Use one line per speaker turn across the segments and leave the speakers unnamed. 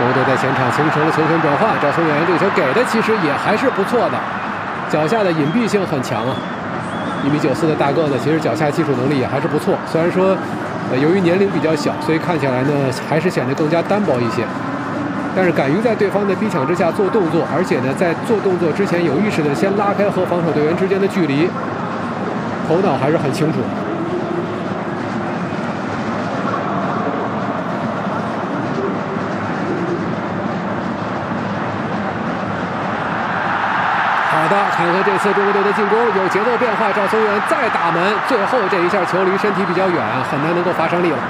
中国队在前场形成了球权转换，赵松元这个球给的其实也还是不错的，脚下的隐蔽性很强啊。1.94米的大个子，其实脚下技术能力也还是不错。虽然说，由于年龄比较小，所以看起来呢还是显得更加单薄一些。但是敢于在对方的逼抢之下做动作，而且呢在做动作之前有意识的先拉开和防守队员之间的距离，头脑还是很清楚。好的，看看这次中国队的进攻有节奏变化，赵松元再打门，最后这一下球离身体比较远，很难能够罚上力了。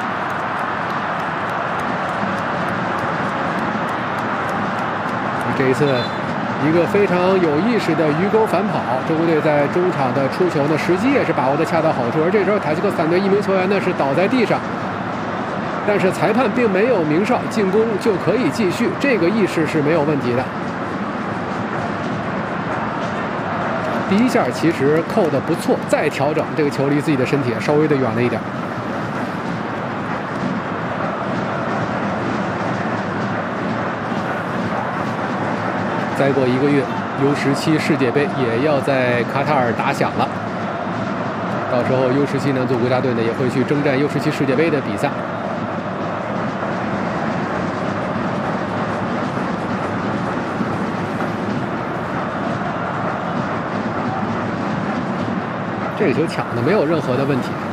这一次一个非常有意识的鱼钩反跑，中国队在中场的出球呢时机也是把握的恰到好处，而这时候塔吉克斯坦队一名球员呢是倒在地上，但是裁判并没有鸣哨，进攻就可以继续，这个意识是没有问题的。第一下其实扣得不错，再调整这个球离自己的身体稍微的远了一点。再过1个月，U17世界杯也要在卡塔尔打响了。到时候 U17男足国家队呢也会去征战 U17世界杯的比赛。这个球抢的没有任何的问题。